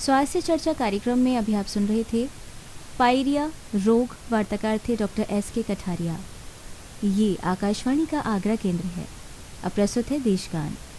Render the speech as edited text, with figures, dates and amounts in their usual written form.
स्वास्थ्य चर्चा कार्यक्रम में अभी आप सुन रहे थे पायरिया रोग, वार्ताकार थे डॉक्टर S.K. कठारिया। ये आकाशवाणी का आगरा केंद्र है। अब प्रस्तुत है देशगान।